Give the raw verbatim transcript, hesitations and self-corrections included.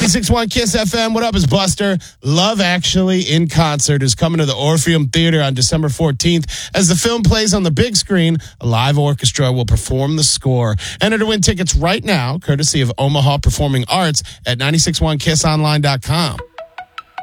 ninety-six point one Kiss F M. What up, is Buster? Love Actually in concert is coming to the Orpheum Theater on December fourteenth. As the film plays on the big screen, a live orchestra will perform the score. Enter to win tickets right now, courtesy of Omaha Performing Arts at nine six one kiss online dot com.